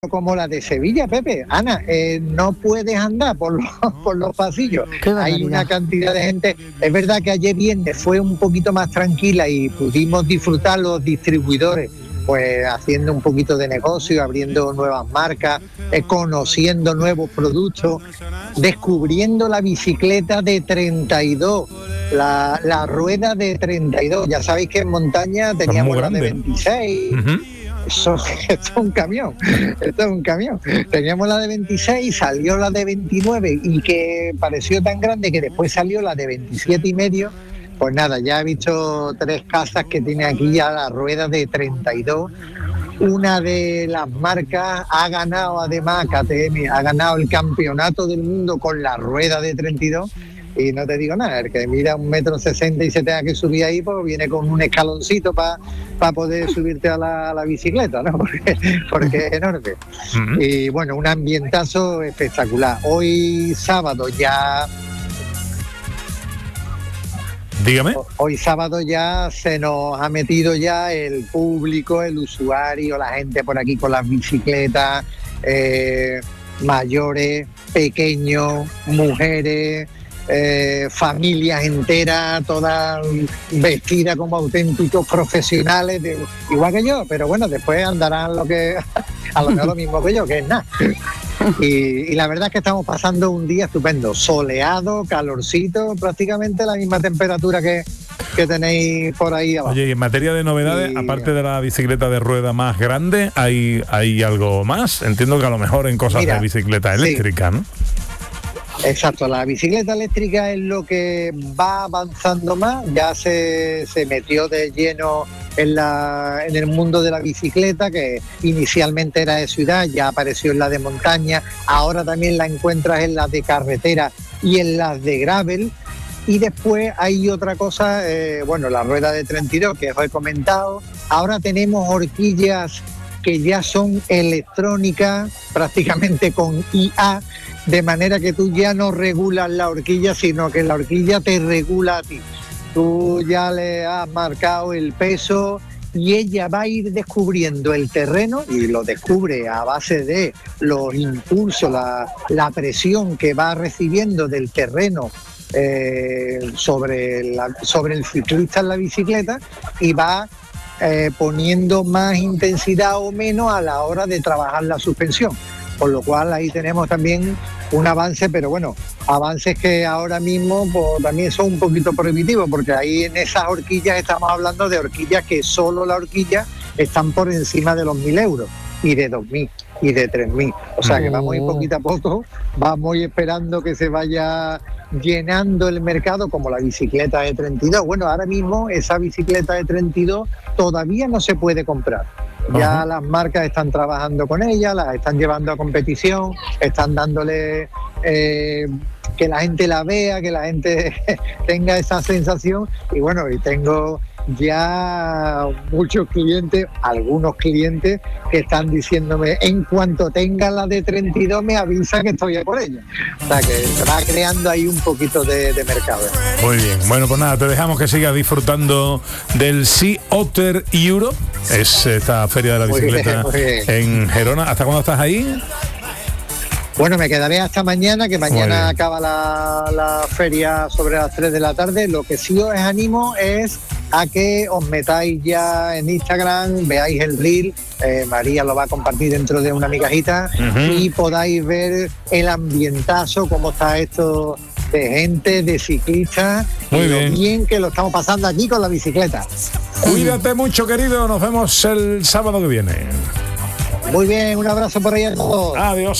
como la de Sevilla, Pepe. Ana, no puedes andar por los pasillos. Hay una cantidad de gente. Es verdad que ayer viernes fue un poquito más tranquila y pudimos disfrutar los distribuidores, pues haciendo un poquito de negocio, abriendo nuevas marcas, conociendo nuevos productos, descubriendo la bicicleta de 32, la rueda de 32. Ya sabéis que en montaña teníamos la de 26. Esto es un camión. Teníamos la de 26, salió la de 29 y que pareció tan grande que después salió la de 27,5. Pues nada, ya he visto 3 casas que tiene aquí ya la rueda de 32. Una de las marcas ha ganado, además, KTM, ha ganado el campeonato del mundo con la rueda de 32. Y no te digo nada, el que mida 1,60 m y se tenga que subir ahí, pues viene con un escaloncito para poder subirte a la bicicleta, ¿no? Porque es enorme. Y bueno, un ambientazo espectacular. Hoy sábado ya... Dígame. Hoy sábado ya se nos ha metido ya el público, el usuario, la gente por aquí con las bicicletas, mayores, pequeños, mujeres... familias enteras, todas vestidas como auténticos profesionales, igual que yo, pero bueno, después andarán a lo mejor lo mismo que yo, que es nada. Y la verdad es que estamos pasando un día estupendo, soleado, calorcito, prácticamente la misma temperatura que tenéis por ahí abajo. Oye, y en materia de novedades, aparte de la bicicleta de rueda más grande, ¿hay algo más? Entiendo que a lo mejor en cosas de bicicleta eléctrica, sí. ¿No? Exacto, la bicicleta eléctrica es lo que va avanzando más, ya se metió de lleno en el mundo de la bicicleta, que inicialmente era de ciudad, ya apareció en la de montaña, ahora también la encuentras en las de carretera y en las de gravel. Y después hay otra cosa, la rueda de 32 que os he comentado, ahora tenemos horquillas que ya son electrónicas, prácticamente con IA, de manera que tú ya no regulas la horquilla, sino que la horquilla te regula a ti. Tú ya le has marcado el peso y ella va a ir descubriendo el terreno, y lo descubre a base de los impulsos, la presión que va recibiendo del terreno sobre el ciclista en la bicicleta, y va poniendo más intensidad o menos a la hora de trabajar la suspensión. Por lo cual ahí tenemos también un avance, pero bueno, avances que ahora mismo pues, también son un poquito prohibitivos, porque ahí en esas horquillas estamos hablando de horquillas que solo la horquilla están por encima de los 1.000 euros, y de 2.000 y de 3.000. O sea que vamos a ir poquito a poco, vamos a ir esperando que se vaya llenando el mercado, como la bicicleta de 32. Bueno, ahora mismo esa bicicleta de 32 todavía no se puede comprar. Ya las marcas están trabajando con ella, las están llevando a competición, están dándole que la gente la vea, que la gente tenga esa sensación. Y bueno, y tengo ya muchos clientes, algunos clientes que están diciéndome, en cuanto tenga la de 32 me avisa que estoy a por ella. O sea que se va creando ahí un poquito de mercado. Muy bien, bueno, pues nada, te dejamos que sigas disfrutando del Sea Otter Europe, es esta feria de la bicicleta muy bien. En Gerona. ¿Hasta cuándo estás ahí? Bueno, me quedaré hasta mañana, que mañana acaba la feria sobre las 3 de la tarde. Lo que sí os animo es a que os metáis ya en Instagram, veáis el reel, María lo va a compartir dentro de una migajita, y podáis ver el ambientazo, cómo está esto de gente, de ciclistas, y lo bien que lo estamos pasando aquí con la bicicleta. Cuídate mucho, querido, nos vemos el sábado que viene. Muy bien, un abrazo por ahí a todos. Adiós.